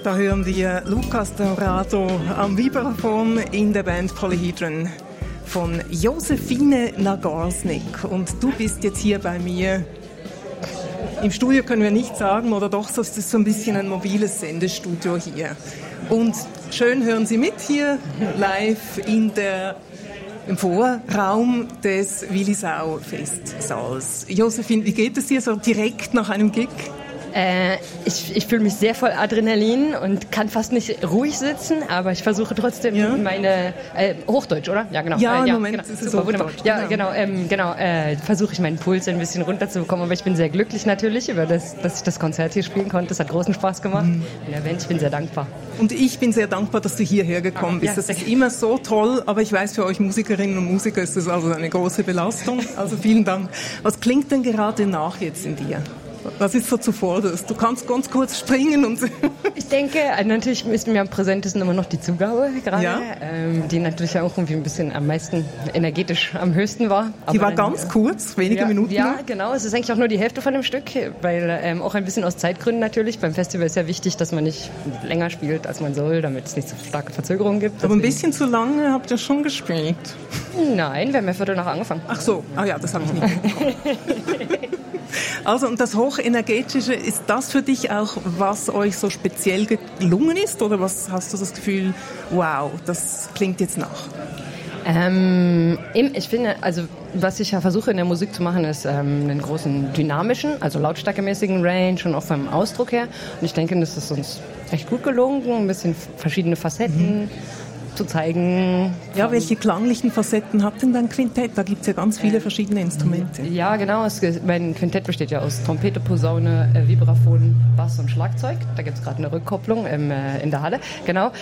Da hören wir Lucas Dourado am Vibraphon in der Band Polyhedron von Josephine Nagarsnik. Und du bist jetzt hier bei mir. Im Studio können wir nicht sagen, oder doch, das ist so ein bisschen ein mobiles Sendestudio hier. Und schön hören Sie mit hier live im Vorraum des Willisau-Festsaals. Josephine, wie geht es dir so direkt nach einem Gig? Ich fühle mich sehr voll Adrenalin und kann fast nicht ruhig sitzen, aber ich versuche trotzdem meine Hochdeutsch, oder? Ja, genau. Ja, im ja, Moment genau. ist es Super, Hochdeutsch. Wunderbar. Ja, genau. Versuche ich meinen Puls ein bisschen runterzubekommen, aber ich bin sehr glücklich natürlich über dass ich das Konzert hier spielen konnte. Es hat großen Spaß gemacht. Und ich bin sehr dankbar. Und ich bin sehr dankbar, dass du hierher gekommen bist. Das ist immer so toll, aber ich weiß, für euch Musikerinnen und Musiker ist das also eine große Belastung. Also vielen Dank. Was klingt denn gerade nach jetzt in dir? Was ist so zuvorderst? Du kannst ganz kurz springen und ich denke, natürlich ist mir am präsentesten immer noch die Zugabe gerade, die natürlich auch irgendwie ein bisschen am meisten energetisch am höchsten war. Die war ganz kurz, wenige Minuten. Ja, genau. Es ist eigentlich auch nur die Hälfte von dem Stück, weil auch ein bisschen aus Zeitgründen natürlich. Beim Festival ist ja wichtig, dass man nicht länger spielt, als man soll, damit es nicht so starke Verzögerungen gibt. Aber ein bisschen zu lange habt ihr schon gespielt. Nein, wir haben ja Viertel nach angefangen. Ach so, ja, das habe ich nicht mitbekommen. Also, und das Hochenergetische, ist das für dich auch, was euch so speziell gelungen ist? Oder was hast du das Gefühl, wow, das klingt jetzt nach? Ich finde, also was ich ja versuche in der Musik zu machen, ist einen großen dynamischen, also lautstärkemäßigen Range und auch vom Ausdruck her. Und ich denke, das ist uns recht gut gelungen, ein bisschen verschiedene Facetten zu zeigen. Ja, welche klanglichen Facetten hat denn dein Quintett? Da gibt es ja ganz viele verschiedene Instrumente. Ja, genau. Mein Quintett besteht ja aus Trompete, Posaune, Vibraphon, Bass und Schlagzeug. Da gibt es gerade eine Rückkopplung in der Halle. Genau.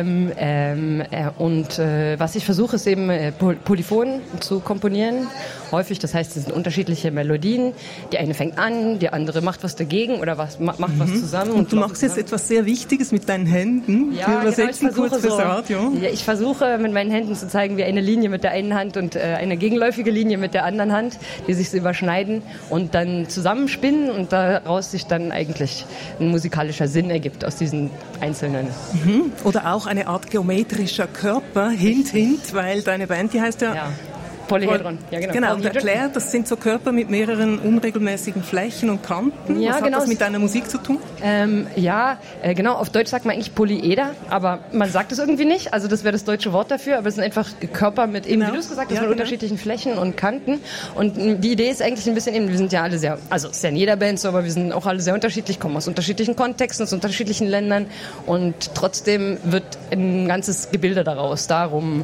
Was ich versuche, ist eben polyphon zu komponieren. Häufig, das heißt, es sind unterschiedliche Melodien. Die eine fängt an, die andere macht was dagegen oder macht was zusammen. Und du machst jetzt etwas sehr Wichtiges mit deinen Händen. Ja, wir übersetzen kurz fürs Radio. Ja, ich versuche mit meinen Händen zu zeigen, wie eine Linie mit der einen Hand und eine gegenläufige Linie mit der anderen Hand, die sich so überschneiden und dann zusammenspinnen und daraus sich dann eigentlich ein musikalischer Sinn ergibt aus diesen einzelnen. Oder auch eine Art geometrischer Körper, Hint, weil deine Band, die heißt ja Polyhedron. Ja, genau. Und erklärt, das sind so Körper mit mehreren unregelmäßigen Flächen und Kanten. Ja, was hat das mit deiner Musik zu tun? Genau. Auf Deutsch sagt man eigentlich Polyeder, aber man sagt es irgendwie nicht. Also das wäre das deutsche Wort dafür, aber es sind einfach Körper mit, eben wie du es gesagt hast, mit unterschiedlichen Flächen und Kanten. Und die Idee ist eigentlich ein bisschen eben, wir sind ja alle sehr, also es ist ja in jeder Band so, aber wir sind auch alle sehr unterschiedlich, kommen aus unterschiedlichen Kontexten, aus unterschiedlichen Ländern und trotzdem wird ein ganzes Gebilde daraus. Darum,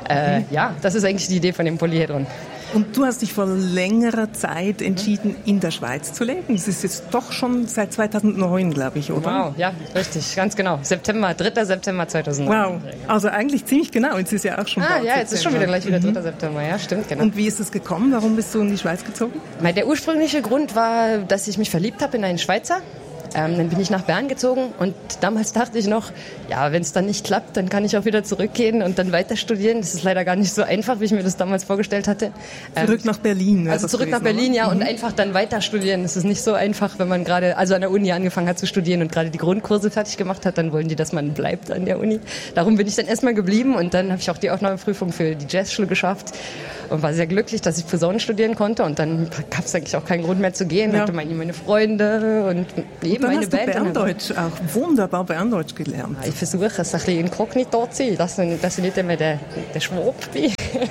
das ist eigentlich die Idee von dem Polyhedron. Und du hast dich vor längerer Zeit entschieden, in der Schweiz zu leben. Das ist jetzt doch schon seit 2009, glaube ich, oder? Wow, ja, richtig, ganz genau. 3. September 2009. Wow, also eigentlich ziemlich genau. Jetzt ist ja auch schon jetzt ist schon wieder gleich 3. September, ja, stimmt, genau. Und wie ist es gekommen? Warum bist du in die Schweiz gezogen? Der ursprüngliche Grund war, dass ich mich verliebt habe in einen Schweizer. Dann bin ich nach Bern gezogen und damals dachte ich noch, ja, wenn es dann nicht klappt, dann kann ich auch wieder zurückgehen und dann weiter studieren. Das ist leider gar nicht so einfach, wie ich mir das damals vorgestellt hatte. Zurück nach Berlin. Also zurück nach Berlin, ja, und einfach dann weiter studieren. Das ist nicht so einfach, wenn man gerade an der Uni angefangen hat zu studieren und gerade die Grundkurse fertig gemacht hat, dann wollen die, dass man bleibt an der Uni. Darum bin ich dann erstmal geblieben und dann habe ich auch die Aufnahmeprüfung für die Jazzschule geschafft und war sehr glücklich, dass ich Posaune studieren konnte und dann gab es eigentlich auch keinen Grund mehr zu gehen. Ich hatte meine Freunde und eben meine Band. Dann hast du Berndeutsch, auch wunderbar Berndeutsch gelernt. Ich versuche es ein bisschen inkognito zu sein, dass ich nicht immer der Schwab bin.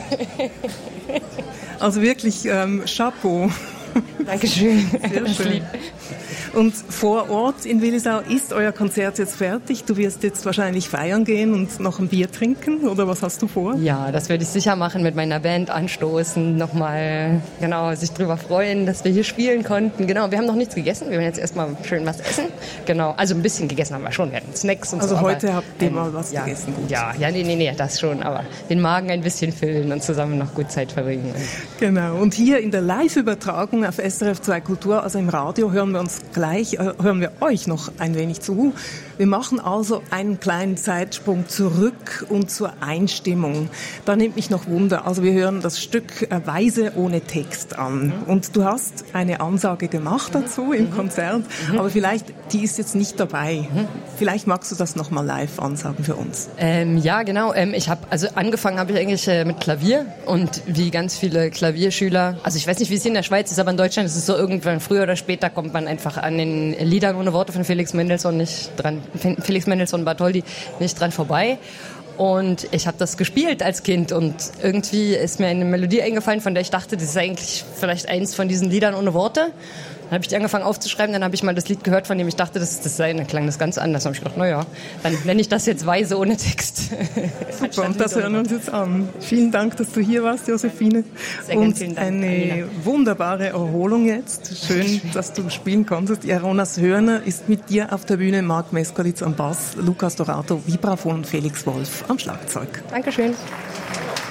Also wirklich Chapeau. Dankeschön. Sehr schön. Und vor Ort in Willisau ist euer Konzert jetzt fertig. Du wirst jetzt wahrscheinlich feiern gehen und noch ein Bier trinken, oder was hast du vor? Ja, das werde ich sicher machen, mit meiner Band anstoßen, nochmal, sich drüber freuen, dass wir hier spielen konnten. Genau, wir haben noch nichts gegessen, wir werden jetzt erstmal schön was essen. Genau, also ein bisschen gegessen haben wir schon, wir hatten Snacks und so. Also heute habt ihr mal was gegessen? Gut. Nee, das schon, aber den Magen ein bisschen füllen und zusammen noch gut Zeit verbringen. Genau, und hier in der Live-Übertragung auf SRF 2 Kultur, also im Radio, hören wir uns gleich gleich hören wir euch noch ein wenig zu. Wir machen also einen kleinen Zeitsprung zurück und zur Einstimmung. Da nimmt mich noch Wunder. Also wir hören das Stück Weise ohne Text an. Und du hast eine Ansage gemacht dazu im Konzert, aber vielleicht, die ist jetzt nicht dabei. Vielleicht magst du das nochmal live ansagen für uns. Ja, genau. Angefangen habe ich eigentlich mit Klavier und wie ganz viele Klavierschüler, also ich weiß nicht, wie es in der Schweiz ist, aber in Deutschland ist es so, irgendwann früher oder später kommt man einfach an den Liedern ohne Worte von Felix Mendelssohn Bartholdy nicht dran vorbei. Und ich habe das gespielt als Kind und irgendwie ist mir eine Melodie eingefallen, von der ich dachte, das ist eigentlich vielleicht eins von diesen Liedern ohne Worte. Dann habe ich die angefangen aufzuschreiben, dann habe ich mal das Lied gehört, von dem ich dachte, das sei, dann klang das ganz anders. Dann habe ich gedacht, naja, dann nenne ich das jetzt Weise ohne Text. Super, und das hören wir uns jetzt an. Vielen Dank, dass du hier warst, Josephine. Sehr und vielen Dank, eine Alina. Wunderbare Erholung jetzt. Schön, dass du spielen konntest. Jonas Hörner ist mit dir auf der Bühne, Marc Meskolitz am Bass, Lukas Dorato, Vibraphon und Felix Wolf am Schlagzeug. Dankeschön.